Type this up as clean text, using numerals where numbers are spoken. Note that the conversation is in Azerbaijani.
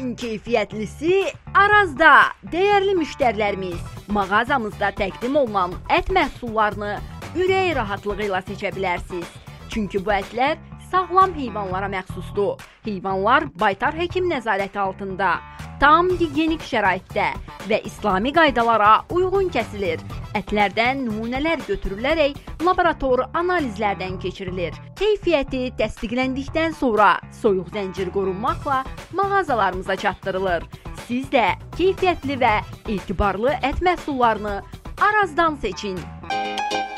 Ən keyfiyyətlisi Arazda. Dəyərli müştərilərimiz, mağazamızda təqdim olunan ət məhsullarını ürək rahatlığı ilə seçə bilərsiniz. Çünki bu ətlər sağlam heyvanlara məxsusdur. Heyvanlar baytar həkim nəzarəti altında, tam gigiyenik şəraitdə və İslami qaydalara uyğun kəsilir. Ətlərdən nümunələr götürülərək laborator analizlərdən keçirilir. Keyfiyyəti təsdiqləndikdən sonra soyuq zəncir qorunmaqla mağazalarımıza çatdırılır. Siz də keyfiyyətli və etibarlı ət məhsullarını Arazdan seçin.